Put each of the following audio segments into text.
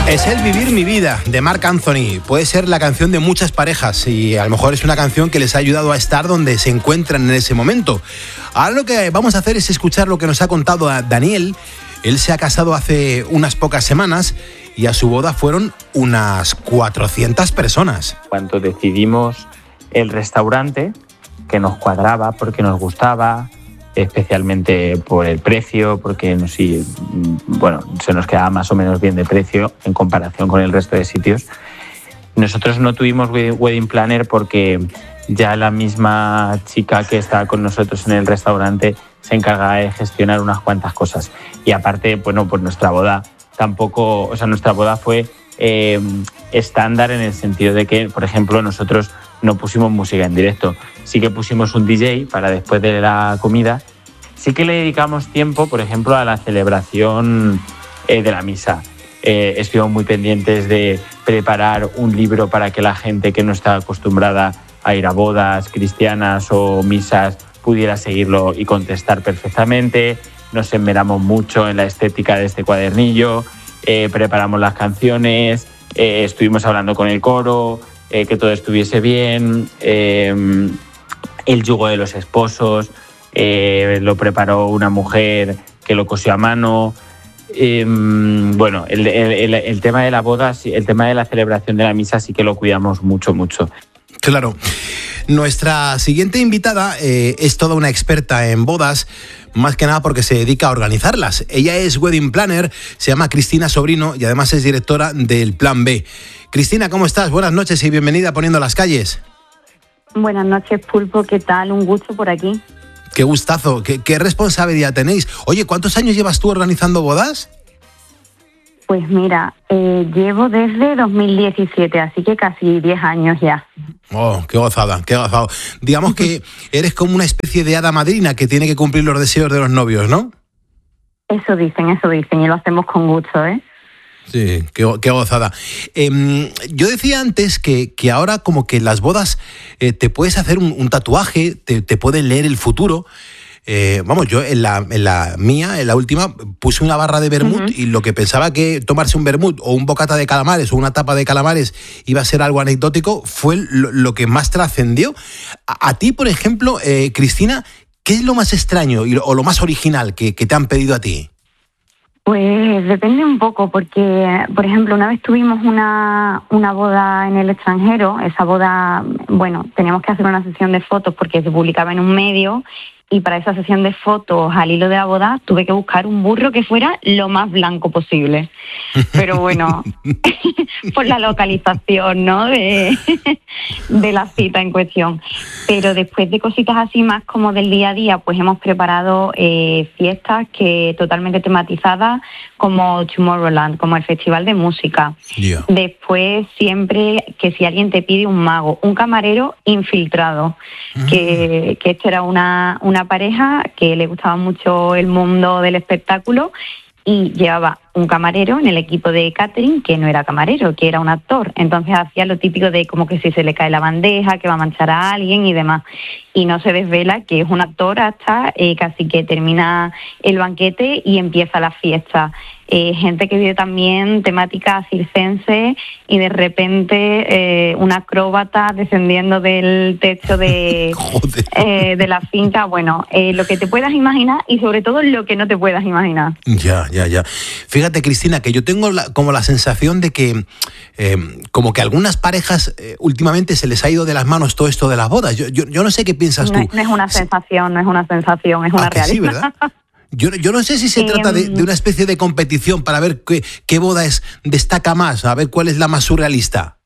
Es el Vivir mi vida, de Marc Anthony. Puede ser la canción de muchas parejas y a lo mejor es una canción que les ha ayudado a estar donde se encuentran en ese momento. Ahora lo que vamos a hacer es escuchar lo que nos ha contado a Daniel. Él se ha casado hace unas pocas semanas y a su boda fueron unas 400 personas. Cuando decidimos el restaurante, que nos cuadraba porque nos gustaba, especialmente por el precio, porque se nos quedaba más o menos bien de precio en comparación con el resto de sitios. Nosotros no tuvimos wedding planner porque ya la misma chica que estaba con nosotros en el restaurante se encargaba de gestionar unas cuantas cosas. Y aparte, pues nuestra boda tampoco, nuestra boda fue estándar en el sentido de que, por ejemplo, nosotros no pusimos música en directo. Sí que pusimos un DJ para después de la comida. Sí que le dedicamos tiempo, por ejemplo, a la celebración de la misa. Estuvimos muy pendientes de preparar un libro para que la gente que no está acostumbrada a ir a bodas cristianas o misas pudiera seguirlo y contestar perfectamente. Nos esmeramos mucho en la estética de este cuadernillo, preparamos las canciones, estuvimos hablando con el coro, que todo estuviese bien, el yugo de los esposos, lo preparó una mujer que lo cosió a mano. El tema de la boda, el tema de la celebración de la misa sí que lo cuidamos mucho. Claro. Nuestra siguiente invitada es toda una experta en bodas, más que nada porque se dedica a organizarlas. Ella es wedding planner, se llama Cristina Sobrino y además es directora del Plan B. Cristina, ¿cómo estás? Buenas noches y bienvenida a Poniendo las Calles. Buenas noches, Pulpo, ¿qué tal? Un gusto por aquí. Qué gustazo, qué responsabilidad tenéis. Oye, ¿cuántos años llevas tú organizando bodas? Pues mira, llevo desde 2017, así que casi 10 años ya. Oh, qué gozada, qué gozado. Digamos que eres como una especie de hada madrina que tiene que cumplir los deseos de los novios, ¿no? Eso dicen, y lo hacemos con gusto, ¿eh? Sí, qué gozada. Yo decía antes que ahora como que en las bodas te puedes hacer un tatuaje, te pueden leer el futuro. Yo en la mía, en la última, puse una barra de vermut y lo que pensaba que tomarse un vermut o un bocata de calamares o una tapa de calamares iba a ser algo anecdótico, fue lo que más trascendió. A ti, por ejemplo, Cristina, ¿qué es lo más extraño o lo más original que te han pedido a ti? Pues depende un poco, porque, por ejemplo, una vez tuvimos una boda en el extranjero. Esa boda, teníamos que hacer una sesión de fotos porque se publicaba en un medio, y para esa sesión de fotos al hilo de la boda tuve que buscar un burro que fuera lo más blanco posible. Pero bueno, por la localización, ¿no?, de la cita en cuestión. Pero después de cositas así más como del día a día, pues hemos preparado fiestas que totalmente tematizadas, como Tomorrowland, como el Festival de Música. Yeah. Después, siempre que si alguien te pide un mago, un camarero infiltrado, que esta era una pareja que le gustaba mucho el mundo del espectáculo y llevaba un camarero en el equipo de catering que no era camarero, que era un actor. Entonces hacía lo típico de como que si se le cae la bandeja, que va a manchar a alguien y demás. Y no se desvela que es un actor hasta casi que termina el banquete y empieza la fiesta. Gente que vive también temática circense y de repente un acróbata descendiendo del techo de la finca. Lo que te puedas imaginar y sobre todo lo que no te puedas imaginar. Ya. Fíjate, Cristina, que yo tengo como la sensación de que como que a algunas parejas últimamente se les ha ido de las manos todo esto de las bodas. Yo no sé qué piensas tú. No es una sensación, es una realidad. Sí, ¿verdad? Yo no sé si se trata de una especie de competición para ver qué boda destaca más, a ver cuál es la más surrealista.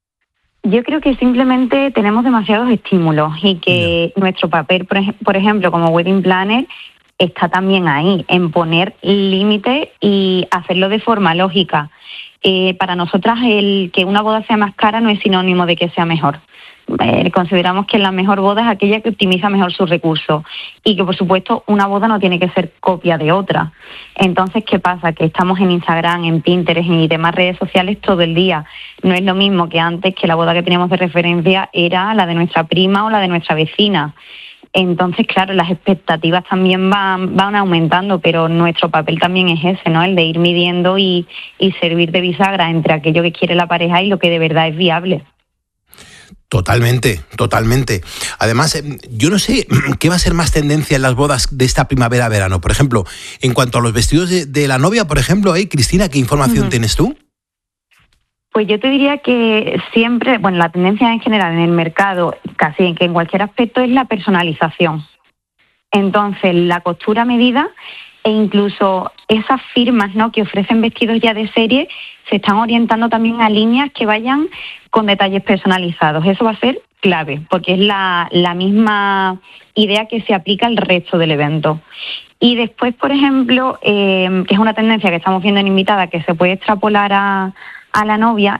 Yo creo que simplemente tenemos demasiados estímulos y que nuestro papel, por ejemplo, como wedding planner, está también ahí, en poner límites y hacerlo de forma lógica. Para nosotras, el que una boda sea más cara no es sinónimo de que sea mejor. Consideramos que la mejor boda es aquella que optimiza mejor sus recursos y que, por supuesto, una boda no tiene que ser copia de otra. Entonces, ¿qué pasa? Que estamos en Instagram, en Pinterest y demás redes sociales todo el día. No es lo mismo que antes, que la boda que teníamos de referencia era la de nuestra prima o la de nuestra vecina. Entonces, claro, las expectativas también van aumentando, pero nuestro papel también es ese, ¿no? El de ir midiendo y servir de bisagra entre aquello que quiere la pareja y lo que de verdad es viable. Totalmente, totalmente. Además, yo no sé qué va a ser más tendencia en las bodas de esta primavera-verano. Por ejemplo, en cuanto a los vestidos de la novia, por ejemplo, Cristina, ¿qué información tienes tú? Pues yo te diría que siempre, bueno, la tendencia en general en el mercado, casi en cualquier aspecto, es la personalización. Entonces, la costura a medida e incluso esas firmas, ¿no?, que ofrecen vestidos ya de serie, se están orientando también a líneas que vayan con detalles personalizados. Eso va a ser clave, porque es la misma idea que se aplica al resto del evento. Y después, por ejemplo, que es una tendencia que estamos viendo en Invitada, que se puede extrapolar a la novia,